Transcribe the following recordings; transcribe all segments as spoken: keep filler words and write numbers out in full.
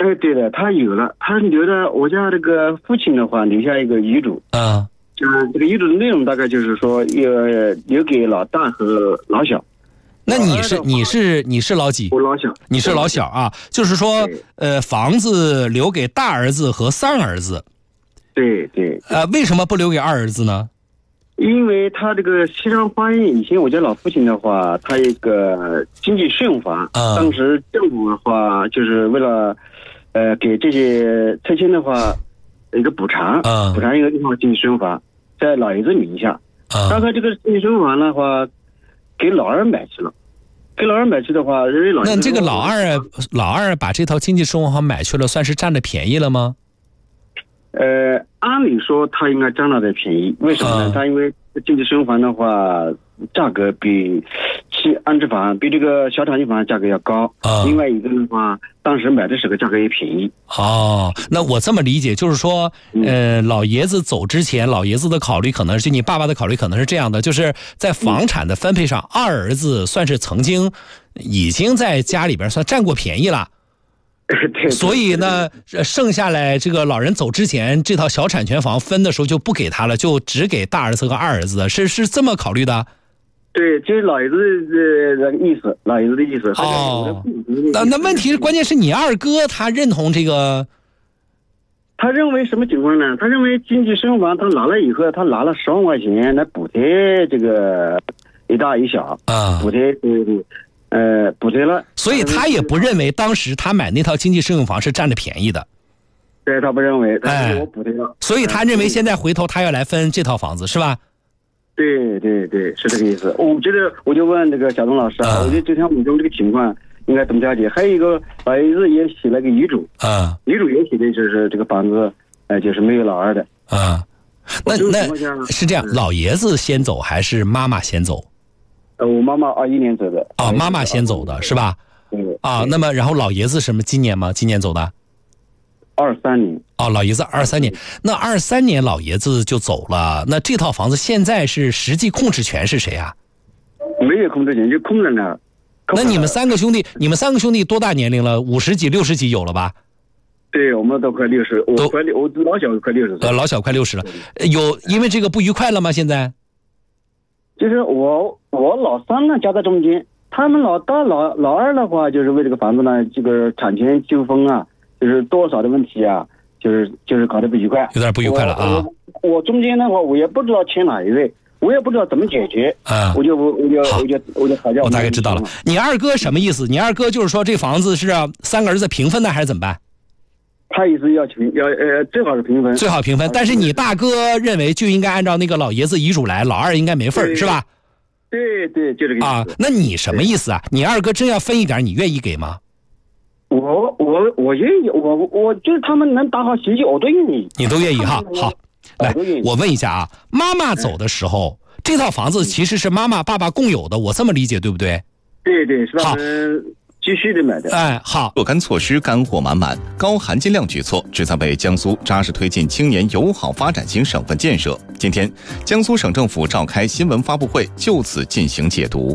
哎，对的，他有了，他留了我家这个父亲的话留下一个遗嘱。 啊， 嗯，这个遗嘱的内容大概就是说，呃，留给老大和老小。 那你是你是你是老几？ 我老小。 你是老小啊，就是说，呃，房子留给大儿子和三儿子。 对对。 呃，为什么不留给二儿子呢？ 因为他这个西昌花园以前我家老父亲的话，他一个经济适用房， 嗯、 当时政府的话就是为了，呃，给这些拆迁的话一个补偿， 嗯、 补偿一个地方经济适用房在老爷子名下。 嗯、 大概这个经济适用房的话，给老二买去了。给老二买去的话，因为老那这个老二老二把这套经济适用房买去了，算是占了便宜了吗？ 呃，按理说他应该占了点便宜，为什么呢？ 嗯、 他因为经济适用房的话，价格比其安置房比这个小产权房价格要高。 嗯、 另外一个的话，当时买的时候价格也便宜。 哦，那我这么理解，就是说，呃，老爷子走之前，老爷子的考虑可能是你爸爸的考虑可能是这样的，就是在房产的分配上，嗯、二儿子算是曾经已经在家里边算占过便宜了。所以呢，剩下来这个老人走之前，这套小产权房分的时候就不给他了，就只给大儿子和二儿子，是是这么考虑的。 对，就是老爷子的意思，老爷子的意思。 哦，那那问题是，关键是你二哥他认同这个。 他认为什么情况呢？他认为经济适用房他拿了以后，他拿了十万块钱来补贴这个一大一小啊， 补贴对。呃，补贴了， 所以他也不认为当时他买那套经济适用房是占了便宜的。 对，他不认为，但是我补贴了。 哎、所以他认为现在回头他要来分这套房子，是吧？ 对对对，是这个意思。我觉得我就问这个小东老师啊，嗯、我觉得就像我们这个情况应该怎么调解？还有一个老爷子也写了个遗嘱， 啊、 嗯，遗嘱也写的就是这个房子，呃，就是没有老二的。 啊、嗯，那那是这样，老爷子先走还是妈妈先走？ 呃，我妈妈二一年走的。 哦，妈妈先走的是吧？ 对。 啊，那么然后老爷子什么今年吗？今年走的？ 二三年。 哦，老爷子二三年，那二三年老爷子就走了，那这套房子现在是实际控制权是谁啊？ 没有控制权，就空着呢。 那你们三个兄弟，你们三个兄弟多大年龄了？五十几、六十几有了吧？ 对，我们都快六十，我快六，我老小快六十岁。 呃，老小快六十了，有因为这个不愉快了吗？现在？ 就是我我老三呢夹在中间，他们老大老老二的话，就是为这个房子呢，这个产权纠纷啊，就是多少的问题啊，就是就是搞得不愉快， 有点不愉快了啊。 我, 我, 我中间的话，我也不知道签哪一位，我也不知道怎么解决啊， 我就我就我就我就吵架。 我大概知道了，你二哥什么意思？你二哥就是说这房子是三个儿子平分的还是怎么办？ 他意思要平要呃最好是平分， 最好平分。但是你大哥认为就应该按照那个老爷子遗嘱来，老二应该没份是吧？ 对对，就这个意思啊。那你什么意思啊？你二哥真要分一点，你愿意给吗？ 我我我愿意，我我就是他们能打好脾气，我都愿意。 你都愿意哈？好，来，我问一下啊，妈妈走的时候，嗯、这套房子其实是妈妈爸爸共有的，我这么理解对不对？ 对对，是他们继续的买的。 哎，好。 若干措施干货满满，高含金量举措旨在为江苏扎实推进青年友好发展型省份建设。今天，江苏省政府召开新闻发布会，就此进行解读。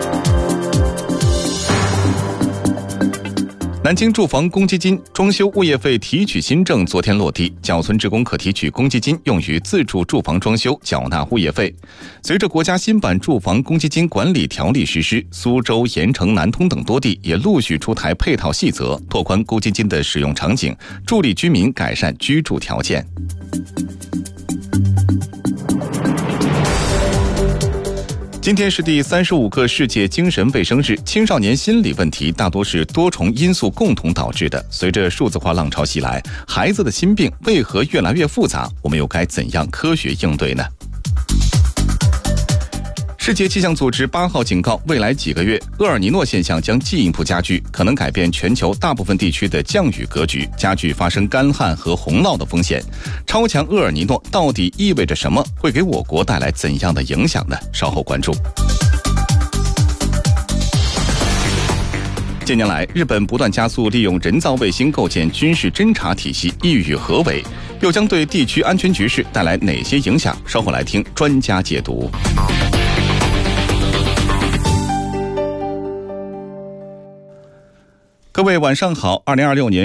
南京住房公积金装修物业费提取新政昨天落地，缴存职工可提取公积金用于自住住房装修缴纳物业费。随着国家新版住房公积金管理条例实施，苏州、盐城、南通等多地也陆续出台配套细则，拓宽公积金的使用场景，助力居民改善居住条件。今天是第三十五个世界精神卫生日，青少年心理问题大多是多重因素共同导致的。随着数字化浪潮袭来，孩子的心病为何越来越复杂？我们又该怎样科学应对呢？世界气象组织八号警告，未来几个月，厄尔尼诺现象将进一步加剧，可能改变全球大部分地区的降雨格局，加剧发生干旱和洪涝的风险。超强厄尔尼诺到底意味着什么？会给我国带来怎样的影响呢？稍后关注。近年来，日本不断加速利用人造卫星构建军事侦察体系，意欲何为？又将对地区安全局势带来哪些影响？稍后来听专家解读。各位晚上好，二零二六年